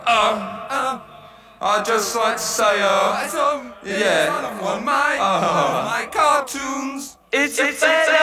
I just like to say, yeah, on my cartoons. It's a